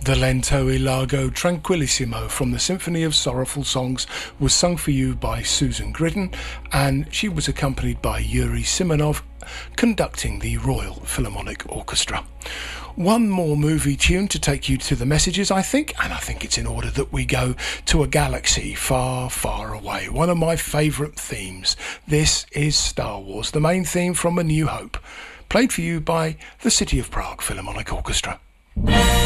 The Lento e Largo Tranquillissimo from the Symphony of Sorrowful Songs was sung for you by Susan Gridden, and she was accompanied by Yuri Simonov conducting the Royal Philharmonic Orchestra. One more movie tune to take you to the messages, I think, and I think it's in order that we go to a galaxy far, far away. One of my favourite themes. This is Star Wars, the main theme from A New Hope, played for you by the City of Prague Philharmonic Orchestra.